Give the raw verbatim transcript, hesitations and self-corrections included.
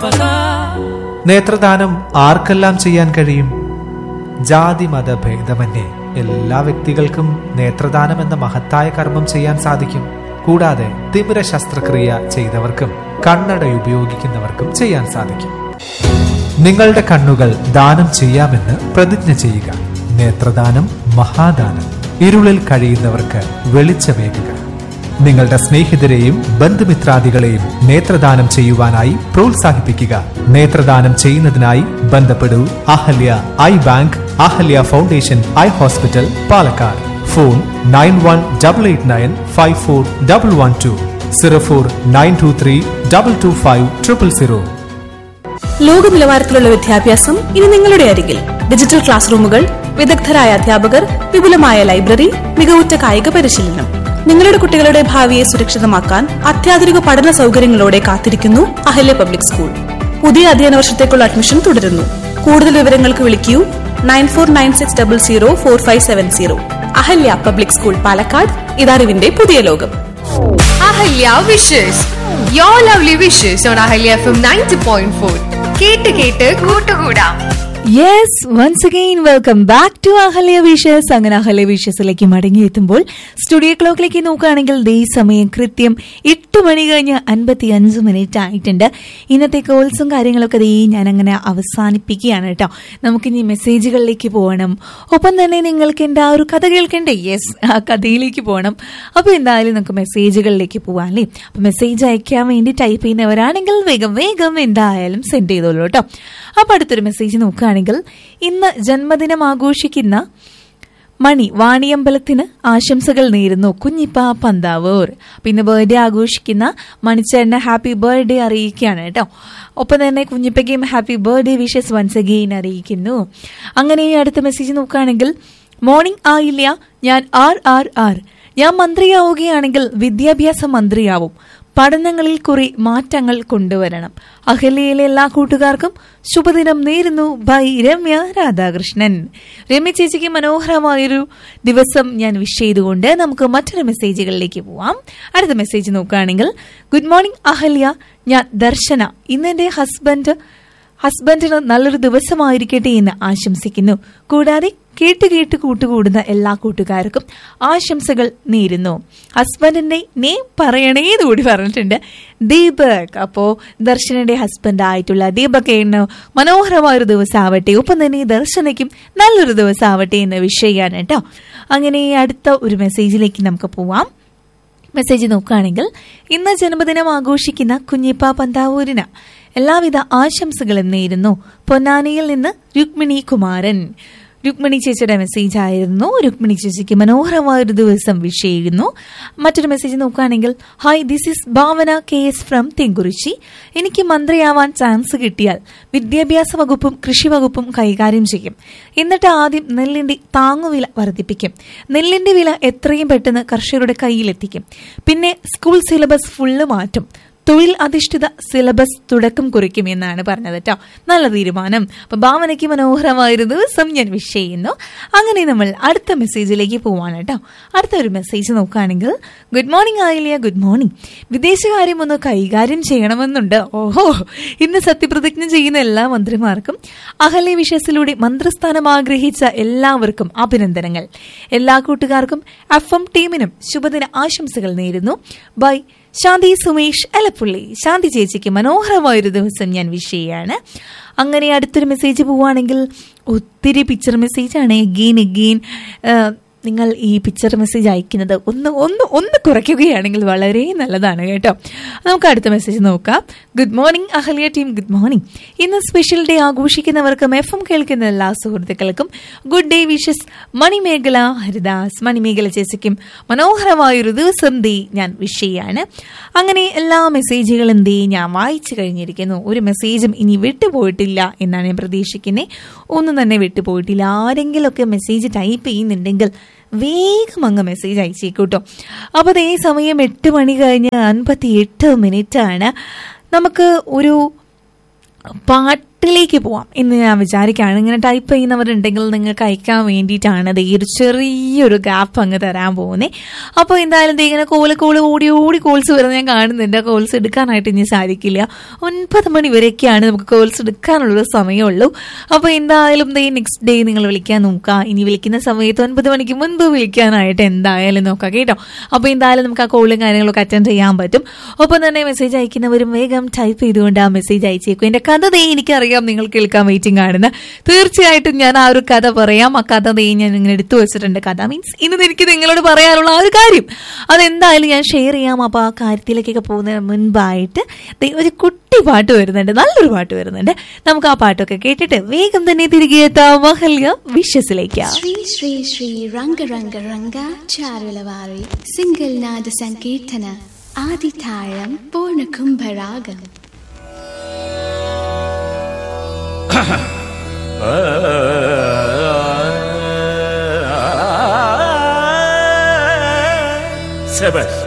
നേത്രദാനം ആർക്കെല്ലാം ചെയ്യാൻ കഴിയും? ജാതി മത ഭേദമന്യേ എല്ലാ വ്യക്തികൾക്കും നേത്രദാനം എന്ന മഹത്തായ കർമ്മം ചെയ്യാൻ സാധിക്കും. കൂടാതെ തിമിര ശസ്ത്രക്രിയ ചെയ്തവർക്കും കണ്ണട ഉപയോഗിക്കുന്നവർക്കും ചെയ്യാൻ സാധിക്കും. നിങ്ങളുടെ കണ്ണുകൾ ദാനം ചെയ്യാമെന്ന് പ്രതിജ്ഞ ചെയ്യുക. നേത്രദാനം മഹാദാനം. ഇരുളിൽ കഴിയുന്നവർക്ക് വെളിച്ചമേകുക. നിങ്ങളുടെ സ്നേഹിതരെയും ബന്ധുമിത്രാദികളെയും നേത്രദാനം ചെയ്യുവാനായി പ്രോത്സാഹിപ്പിക്കുക. നേത്രദാനം ചെയ്യുന്നതിനായി ബന്ധപ്പെടൂ Ahalya I bank, Ahalya foundation eye hospital, Palakkad. Phone nine one double eight nine five four double one two, zero four nine to three double two five triple zero. ലോക നിലവാരത്തിലുള്ള വിദ്യാഭ്യാസം ഇനി നിങ്ങളുടെ അരികിൽ. ഡിജിറ്റൽ ക്ലാസ് റൂമുകൾ, വിദഗ്ധരായ അധ്യാപകർ, വിപുലമായ ലൈബ്രറി, മികവുറ്റ കായിക പരിശീലനം. നിങ്ങളുടെ കുട്ടികളുടെ ഭാവിയെ സുരക്ഷിതമാക്കാൻ അത്യാധുനിക പഠന സൗകര്യങ്ങളോടെ കാത്തിരിക്കുന്നു അഹല്യ പബ്ലിക് സ്കൂൾ. പുതിയ അധ്യയന വർഷത്തേക്കുള്ള അഡ്മിഷൻ തുടരുന്നു. കൂടുതൽ വിവരങ്ങൾക്ക് വിളിക്കൂ nine four nine six double zero four five seven zero. Ahalya public school, Palakkad. ഇതറിവിന്റെ പുതിയ ലോകം. Ahalya wishes, your lovely wishes on Ahalya F M ninety point four. കേട്ട് കേട്ട് കൂട്ടുകൂടാം. Yes, once again welcome back to Ahalya wishes. അങ്ങനെ അഹല്യ വിഷസിലേക്ക് മടങ്ങിയെത്തുമ്പോൾ സ്റ്റുഡിയോ ക്ലോക്കിലേക്ക് നോക്കുകയാണെങ്കിൽ ദേ സമയം കൃത്യം എട്ട് മണി കഴിഞ്ഞ് അൻപത്തി അഞ്ച് മിനിറ്റ് ആയിട്ടുണ്ട്. ഇന്നത്തെ കോൾസും കാര്യങ്ങളൊക്കെ ദേ ഞാൻ അങ്ങനെ അവസാനിപ്പിക്കുകയാണ് കേട്ടോ. നമുക്കിനി മെസ്സേജുകളിലേക്ക് പോകണം. ഒപ്പം തന്നെ നിങ്ങൾക്ക് എൻ്റെ ആ ഒരു കഥ കേൾക്കണ്ടേ? യെസ്, ആ കഥയിലേക്ക് പോകണം. അപ്പോൾ എന്തായാലും നമുക്ക് മെസ്സേജുകളിലേക്ക് പോകാം അല്ലേ? അപ്പോൾ മെസ്സേജ് അയക്കാൻ വേണ്ടി ടൈപ്പ് ചെയ്യുന്നവരാണെങ്കിൽ വേഗം വേഗം എന്തായാലും സെൻഡ് ചെയ്തോളൂ കേട്ടോ. അപ്പോൾ അടുത്തൊരു മെസ്സേജ് നോക്കുകയാണെങ്കിൽ, ഇന്ന് ജന്മദിനം ആഘോഷിക്കുന്ന മണി വാണിയമ്പലത്തിന് ആശംസകൾ നേരുന്നു കുഞ്ഞിപ്പ പന്താവൂർ. പിന്നെ ബർത്ത്ഡേ ആഘോഷിക്കുന്ന മണിച്ചേട്ടന് ഹാപ്പി ബർത്ത്ഡേ അറിയിക്കുകയാണ് കേട്ടോ. ഒപ്പം തന്നെ കുഞ്ഞിപ്പയ്ക്കും happy birthday wishes once again അറിയിക്കുന്നു. അങ്ങനെ അടുത്ത മെസ്സേജ് നോക്കുകയാണെങ്കിൽ, മോർണിംഗ് ആയില്ല, ഞാൻ ആർ ആർ ആർ ഞാൻ മന്ത്രിയാവുകയാണെങ്കിൽ വിദ്യാഭ്യാസ മന്ത്രിയാവും. പഠനങ്ങളിൽ കുറെ മാറ്റങ്ങൾ കൊണ്ടുവരണം. അഹല്യയിലെ എല്ലാ കൂട്ടുകാർക്കും ശുഭദിനം നേരുന്നു. ബൈ രമ്യ രാധാകൃഷ്ണൻ. രമ്യ ചേച്ചിക്ക് മനോഹരമായൊരു ദിവസം ഞാൻ വിഷ് ചെയ്തുകൊണ്ട് നമുക്ക് മറ്റൊരു മെസ്സേജുകളിലേക്ക് പോവാം. അടുത്ത മെസ്സേജ് നോക്കുകയാണെങ്കിൽ, ഗുഡ് മോർണിംഗ് അഹല്യ, ഞാൻ ദർശന. ഇന്ന് എന്റെ ഹസ്ബൻഡ് ഹസ്ബൻഡിന് നല്ലൊരു ദിവസമായിരിക്കട്ടെ എന്ന് ആശംസിക്കുന്നു. കൂടാതെ കേട്ട് കേട്ട് കൂട്ടുകൂടുന്ന എല്ലാ കൂട്ടുകാർക്കും ആശംസകൾ നേരുന്നു. ഹസ്ബൻഡിന്റെ നെയിം പറയണേന്ന് കൂടി പറഞ്ഞിട്ടുണ്ട്, ദീപക്. അപ്പോ ദർശനയുടെ ഹസ്ബൻഡ് ആയിട്ടുള്ള ദീപകേന് മനോഹരമായൊരു ദിവസം ആവട്ടെ. ഒപ്പം തന്നെ ദർശനയ്ക്കും നല്ലൊരു ദിവസം ആവട്ടെ എന്ന് വിഷ് ചെയ്യാണ് കേട്ടോ. അങ്ങനെ അടുത്ത ഒരു മെസ്സേജിലേക്ക് നമുക്ക് പോവാം. മെസ്സേജ് നോക്കുകയാണെങ്കിൽ, ഇന്ന് ജന്മദിനം ആഘോഷിക്കുന്ന കുഞ്ഞിപ്പ പന്താവൂരിന് എല്ലാവിധ ആശംസകളും നേരുന്നു. പൊന്നാനിയിൽ നിന്ന് രുക്മിണി കുമാരൻ. രുക്മിണി ചേച്ചിയുടെ മെസ്സേജ് ആയിരുന്നു. രുക്മിണി ചേച്ചിക്ക് മനോഹരമായൊരു ദിവസം വിഷ് ചെയ്യുന്നു. മറ്റൊരു മെസ്സേജ് നോക്കുകയാണെങ്കിൽ, hi, this is Bhavana K S from തെങ്കുറിച്ചി. എനിക്ക് മന്ത്രിയാവാൻ ചാൻസ് കിട്ടിയാൽ വിദ്യാഭ്യാസ വകുപ്പും കൃഷി വകുപ്പും കൈകാര്യം ചെയ്യും. എന്നിട്ട് ആദ്യം നെല്ലിന്റെ താങ്ങുവില വർദ്ധിപ്പിക്കും. നെല്ലിന്റെ വില എത്രയും പെട്ടെന്ന് കർഷകരുടെ കയ്യിലെത്തിക്കും. പിന്നെ സ്കൂൾ സിലബസ് ഫുള്ള് മാറ്റും. തൊഴിൽ അധിഷ്ഠിത സിലബസ് തുടക്കം കുറിക്കും എന്നാണ് പറഞ്ഞത് കേട്ടോ. നല്ല തീരുമാനം. അപ്പൊ ഭാവനയ്ക്ക് മനോഹരമായൊരു ദിവസം ഞാൻ വിഷ് ചെയ്യുന്നു. അങ്ങനെ നമ്മൾ അടുത്ത മെസ്സേജിലേക്ക് പോവാണ് കേട്ടോ. അടുത്ത ഒരു മെസ്സേജ് നോക്കുകയാണെങ്കിൽ, ഗുഡ് മോർണിംഗ് ആയില്ല, ഗുഡ് മോർണിംഗ്. വിദേശകാര്യം ഒന്ന് കൈകാര്യം ചെയ്യണമെന്നുണ്ട്. ഓഹോ, ഇന്ന് സത്യപ്രതിജ്ഞ ചെയ്യുന്ന എല്ലാ മന്ത്രിമാർക്കും അഹല്യ വിഷയത്തിലൂടെ മന്ത്രിസ്ഥാനം ആഗ്രഹിച്ച എല്ലാവർക്കും അഭിനന്ദനങ്ങൾ. എല്ലാ കൂട്ടുകാർക്കും എഫ് എം ടീമിനും ശുഭദിന ആശംസകൾ നേരുന്നു. ബൈ ശാന്തി സുമേഷ് എലപ്പുള്ളി. ശാന്തി ചേച്ചിക്ക് മനോഹരമായൊരു ദിവസം ഞാൻ വിഷ് ചെയ്യാണ്. അങ്ങനെ അടുത്തൊരു മെസ്സേജ് പോവുകയാണെങ്കിൽ, ഒത്തിരി പിക്ചർ മെസ്സേജാണ്. എഗെയിൻ എഗെയിൻ നിങ്ങൾ ഈ പിക്ചർ മെസ്സേജ് അയക്കുന്നത് ഒന്ന് ഒന്ന് ഒന്ന് കുറയ്ക്കുകയാണെങ്കിൽ വളരെ നല്ലതാണ് കേട്ടോ. നമുക്ക് അടുത്ത മെസ്സേജ് നോക്കാം. Good morning Ahalya team, good morning. ഇന്ന് സ്പെഷ്യൽ ഡേ ആഘോഷിക്കുന്നവർക്കും എഫ് എം കേൾക്കുന്ന എല്ലാ സുഹൃത്തുക്കൾക്കും good day wishes. Manimekalai Haridas. Manimekalai ചേച്ചിക്കും മനോഹരമായൊരു ദിവസം ദേ ഞാൻ വിഷ് ചെയ്യാണ്. അങ്ങനെ എല്ലാ മെസ്സേജുകളും ദേ ഞാൻ വായിച്ചു കഴിഞ്ഞിരിക്കുന്നു. ഒരു മെസ്സേജും ഇനി വിട്ടുപോയിട്ടില്ല എന്നാണ് ഞാൻ പ്രതീക്ഷിക്കുന്നത്. ഒന്നും തന്നെ വിട്ടുപോയിട്ടില്ല. ആരെങ്കിലുമൊക്കെ മെസ്സേജ് ടൈപ്പ് ചെയ്യുന്നുണ്ടെങ്കിൽ വേഗം അങ്ങ് മെസ്സേജ് അയച്ചേക്കൂട്ടോ. അപ്പോൾ അതേ സമയം എട്ട് മണി കഴിഞ്ഞ് അൻപത്തി എട്ട് മിനിറ്റ് ആണ്. നമുക്ക് ഒരു പാട്ട് പാട്ടിലേക്ക് പോവാം എന്ന് ഞാൻ വിചാരിക്കുകയാണ്. ഇങ്ങനെ ടൈപ്പ് ചെയ്യുന്നവരുണ്ടെങ്കിൽ നിങ്ങൾക്ക് അയക്കാൻ വേണ്ടിയിട്ടാണ് ദേ ഒരു ചെറിയൊരു ഗ്യാപ്പ് അങ്ങ് തരാൻ പോകുന്നത്. അപ്പോൾ എന്തായാലും ദേ ഇങ്ങനെ കോല് കോള് ഓടി ഓടി കോൾസ് വരുന്നത് ഞാൻ കാണുന്നുണ്ട്. കോൾസ് എടുക്കാനായിട്ട് ഇനി സാധിക്കില്ല. ഒൻപത് മണി വരെയൊക്കെയാണ് നമുക്ക് കോൾസ് എടുക്കാനുള്ളൊരു സമയമുള്ളൂ. അപ്പോൾ എന്തായാലും ദേ നെക്സ്റ്റ് ഡേ നിങ്ങൾ വിളിക്കാൻ നോക്കുക. ഇനി വിളിക്കുന്ന സമയത്ത് ഒൻപത് മണിക്ക് മുൻപ് വിളിക്കാനായിട്ട് എന്തായാലും നോക്കാം കേട്ടോ. അപ്പോൾ എന്തായാലും നമുക്ക് ആ കോളും കാര്യങ്ങളൊക്കെ അറ്റൻഡ് ചെയ്യാൻ പറ്റും. ഒപ്പം തന്നെ മെസ്സേജ് അയക്കുന്നവരും വേഗം ടൈപ്പ് ചെയ്തുകൊണ്ട് ആ മെസ്സേജ് അയച്ചേക്കും. എന്റെ കഥ ദേ എനിക്കറിയാം നിങ്ങൾ കേൾക്കാൻ വെയിറ്റിംഗ് ആണ്. തീർച്ചയായിട്ടും ഞാൻ ആ ഒരു കഥ പറയാം. ആ കഥ ദേ ഞാൻ ഇങ്ങനെ എടുത്തു വെച്ചിട്ടുണ്ട്. കഥ മീൻസ് ഇന്ന് എനിക്ക് നിങ്ങളോട് പറയാനുള്ള ആ ഒരു കാര്യം അതെന്തായാലും ഞാൻ ഷെയർ ചെയ്യാം. അപ്പൊ ആ കാര്യത്തിലേക്കൊക്കെ പോകുന്നതിന് മുൻപായിട്ട് ഒരു കുട്ടി പാട്ട് വരുന്നുണ്ട്, നല്ലൊരു പാട്ട് വരുന്നുണ്ട്. നമുക്ക് ആ പാട്ടൊക്കെ കേട്ടിട്ട് വേഗം തന്നെ തിരികെ എത്താം അഹല്യ വിഷസിലേക്ക്. ശ്രീ ശ്രീ ശ്രീ രംഗ രംഗ രംഗ ചാരുലവാരി സിംഗൽ നാദ സങ്കീർത്തന ആദിതാളം പൂർണ്ണ കുംഭരാഗം. Seven.